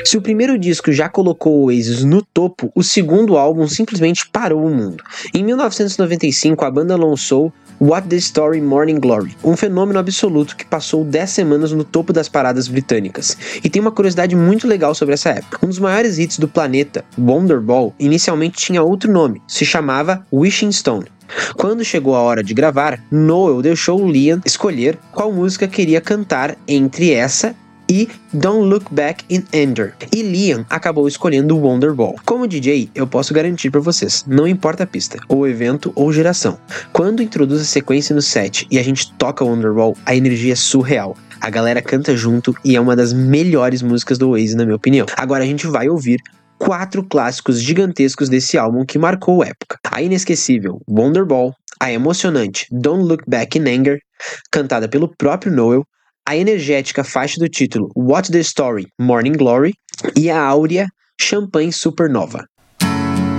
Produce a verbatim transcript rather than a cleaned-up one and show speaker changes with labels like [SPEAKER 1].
[SPEAKER 1] Se o primeiro disco já colocou o Oasis no topo, o segundo álbum simplesmente parou o mundo. Em mil novecentos e noventa e cinco, a banda lançou What the Story Morning Glory, um fenômeno absoluto que passou dez semanas no topo das paradas britânicas. E tem uma curiosidade muito legal sobre essa época. Um dos maiores hits do planeta, Wonderwall, inicialmente tinha outro nome, se chamava Wishing Stone. Quando chegou a hora de gravar, Noel deixou Liam escolher qual música queria cantar entre essa e Don't Look Back in Anger, e Liam acabou escolhendo Wonderwall. Como D J, eu posso garantir pra vocês, não importa a pista, ou evento, ou geração, quando introduz a sequência no set e a gente toca Wonderwall, a energia é surreal. A galera canta junto e é uma das melhores músicas do Oasis, na minha opinião. Agora a gente vai ouvir quatro clássicos gigantescos desse álbum que marcou a época. A inesquecível Wonderwall, a emocionante Don't Look Back in Anger, cantada pelo próprio Noel, a energética faixa do título What's the Story? Morning Glory e a áurea Champagne Supernova.